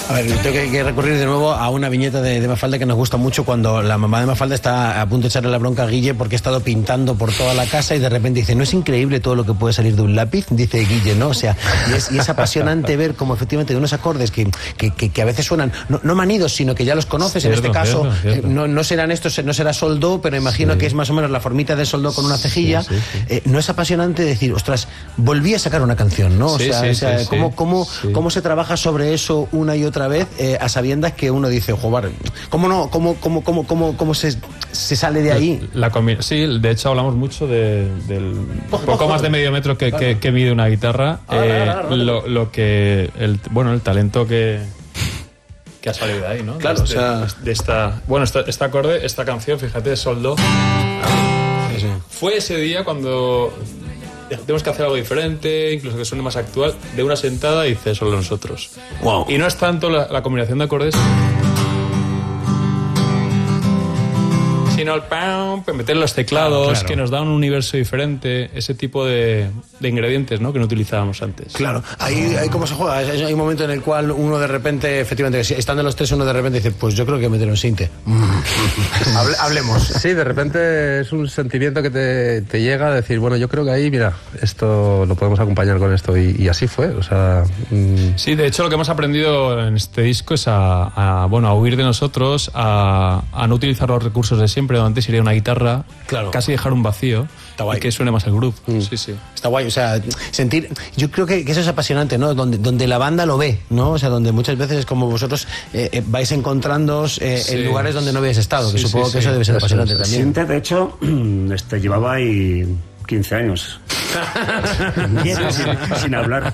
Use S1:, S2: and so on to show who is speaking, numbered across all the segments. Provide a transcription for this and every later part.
S1: A ver, tengo que recurrir de nuevo a una viñeta de Mafalda que nos gusta mucho, cuando la mamá de Mafalda está a punto de echarle la bronca a Guille porque ha estado pintando por toda la casa y de repente dice, ¿no es increíble todo lo que puede salir de un lápiz? Dice Guille, ¿no? O sea, y es apasionante ver cómo efectivamente de unos acordes que a veces suenan, no manidos, sino que ya los conoces, cierto, en este caso, cierto. No serán estos, no será sol do, pero imagino que es más o menos la formita de sol do con una cejilla. No es apasionante decir, ostras, volví a sacar una canción, ¿no? O sea, ¿cómo se trabaja sobre eso una y otra vez, a sabiendas que uno dice, joder, ¿cómo se sale de ahí?
S2: Sí, de hecho hablamos mucho del poco más de medio metro que mide una guitarra, lo que el talento que ha salido de ahí, ¿no?
S1: Claro,
S2: este acorde, esta canción, fíjate, de sol do. Fue ese día cuando tenemos que hacer algo diferente, incluso que suene más actual, de una sentada y dice solo nosotros.
S1: Wow.
S2: Y no es tanto la combinación de acordes, sino el meter los teclados, que nos da un universo diferente, ese tipo de ingredientes, ¿no?, que no utilizábamos antes.
S1: Claro, ahí cómo se juega. Hay un momento en el cual uno de repente, efectivamente, estando los tres, uno de repente dice, pues yo creo que meter un sinte. Hablemos.
S3: Sí, de repente es un sentimiento que te llega a decir, bueno, yo creo que ahí, mira, esto lo podemos acompañar con esto, y así fue, o sea...
S2: Sí, de hecho lo que hemos aprendido en este disco es a huir de nosotros, a no utilizar los recursos de siempre. Antes iría una guitarra, casi dejar un vacío y que suene más el groove. Sí.
S1: Está guay, o sea, sentir, yo creo que eso es apasionante, ¿no? Donde la banda lo ve, ¿no? O sea, donde muchas veces, como vosotros vais encontrándoos en lugares donde no habéis estado, que supongo que eso debe ser apasionante también.
S4: Sinte, de hecho, llevaba ahí 15 años sin hablar.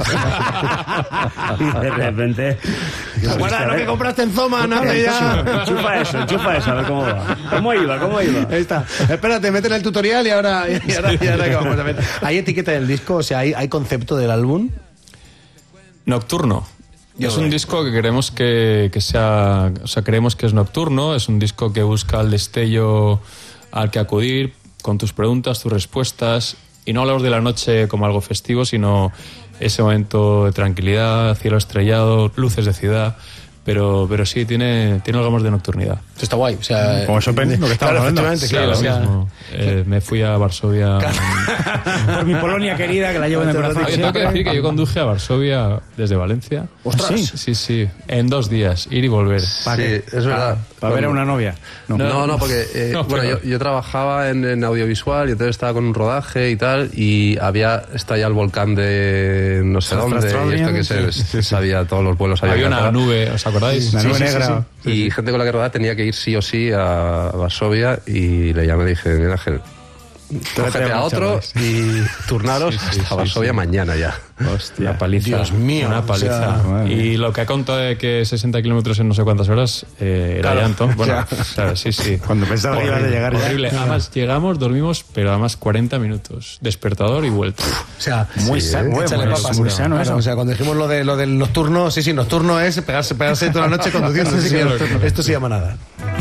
S4: Y de repente...
S1: ¿Te acuerdas lo que compraste en Zoma? No, ya.
S4: Chupa eso, a ver cómo va. ¿Cómo iba?
S1: Ahí está. Espérate, meten el tutorial y ahora que vamos a ver. ¿Hay etiqueta del disco? O sea, ¿hay concepto del álbum?
S2: Nocturno. Es un disco que queremos que sea... O sea, creemos que es nocturno, es un disco que busca el destello al que acudir, con tus preguntas, tus respuestas, y no hablamos de la noche como algo festivo, sino ese momento de tranquilidad, cielo estrellado, luces de ciudad, pero sí tiene algo más de nocturnidad.
S1: Esto está guay, o sea...
S5: Como Chopin, lo que estamos hablando.
S2: Sí, lo mismo. Me fui a Varsovia...
S5: Por mi Polonia querida, que la llevo en el corazón.
S2: Tengo que decir que yo conduje a Varsovia desde Valencia.
S1: ¡Ostras!
S2: Sí, en 2 días, ir y volver.
S3: Sí, es verdad.
S5: ¿Para ver a una novia?
S3: No, porque yo trabajaba en audiovisual y entonces estaba con un rodaje y tal, y había estallado el volcán de no sé dónde, y esto que se sabía, todos los vuelos
S2: había una nube, ¿os acordáis?
S5: La nube negra.
S3: Sí. Y gente con la que rodaba tenía que ir sí o sí a Varsovia, y le llamé y dije, mira, Ángel, cógete a otro y turnaros a Varsovia mañana ya.
S2: Hostia, una paliza.
S1: Dios mío.
S2: Una paliza. Y lo que ha contado de que 60 kilómetros en no sé cuántas horas era llanto. Bueno, sí.
S5: Cuando pensaba que iba a llegar ya.
S2: Horrible. Además, llegamos, dormimos, pero además 40 minutos. Despertador y vuelta.
S1: O sea,
S5: muy sano. Muy sano eso.
S1: O sea, cuando dijimos lo del nocturno, nocturno es pegarse toda la noche conduciendo. Esto se llama nada.